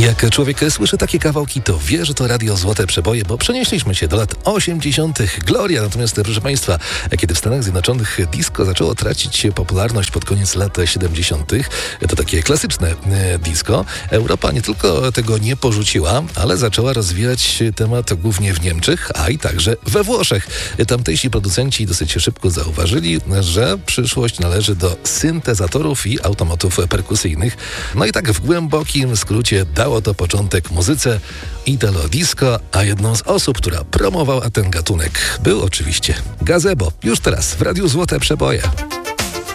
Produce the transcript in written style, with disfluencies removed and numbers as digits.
Jak człowiek słyszy takie kawałki, to wie, że to Radio Złote Przeboje, bo przenieśliśmy się do lat 80. Gloria. Natomiast, proszę Państwa, kiedy w Stanach Zjednoczonych disco zaczęło tracić popularność pod koniec lat 70., to takie klasyczne disco, Europa nie tylko tego nie porzuciła, ale zaczęła rozwijać temat głównie w Niemczech, a i także we Włoszech. Tamtejsi producenci dosyć szybko zauważyli, że przyszłość należy do syntezatorów i automatów perkusyjnych. No i tak w głębokim skrócie dało to początek muzyce Italo Disco, a jedną z osób, która promowała ten gatunek, był oczywiście Gazebo. Już teraz w Radiu Złote Przeboje.